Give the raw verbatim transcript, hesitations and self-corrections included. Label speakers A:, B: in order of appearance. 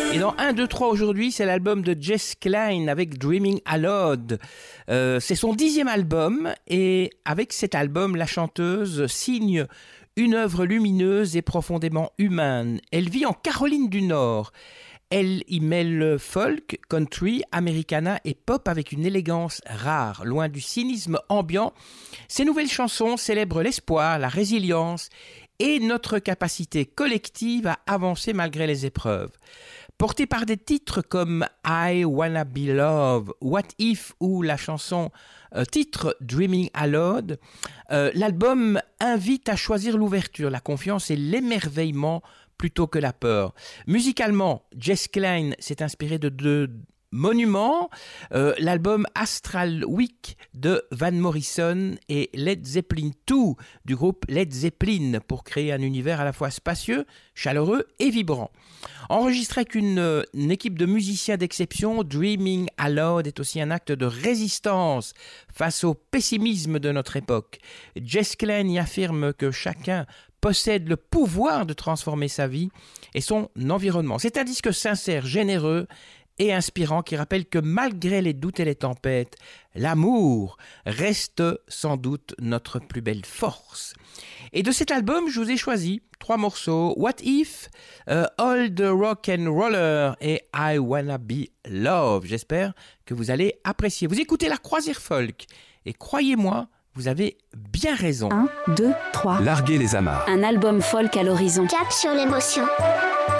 A: Et dans un, deux, trois aujourd'hui, c'est l'album de Jess Klein avec Dreaming Aloud. Euh, c'est son dixième album et avec cet album, la chanteuse signe une œuvre lumineuse et profondément humaine. Elle vit en Caroline du Nord. Elle y mêle folk, country, americana et pop avec une élégance rare, loin du cynisme ambiant. Ses nouvelles chansons célèbrent l'espoir, la résilience et notre capacité collective à avancer malgré les épreuves. Portée par des titres comme I Wanna Be Loved, What If ou la chanson euh, titre Dreaming Aloud, euh, l'album invite à choisir l'ouverture, la confiance et l'émerveillement plutôt que la peur. Musicalement, Jess Klein s'est inspiré de deux monuments, euh, l'album Astral Week de Van Morrison et Led Zeppelin deux du groupe Led Zeppelin pour créer un univers à la fois spacieux, chaleureux et vibrant. Enregistré avec une, une équipe de musiciens d'exception, Dreaming Aloud est aussi un acte de résistance face au pessimisme de notre époque. Jess Klein y affirme que chacun possède le pouvoir de transformer sa vie et son environnement. C'est un disque sincère, généreux et inspirant qui rappelle que malgré les doutes et les tempêtes, l'amour reste sans doute notre plus belle force. Et de cet album, je vous ai choisi trois morceaux, What If, uh, All the Rock and Roller et I Wanna Be Loved. J'espère que vous allez apprécier. Vous écoutez la Croisière Folk et croyez-moi, vous avez bien raison.
B: un, deux, trois.
C: Larguer les amarres.
B: Un album folk à l'horizon.
D: Cap sur l'émotion.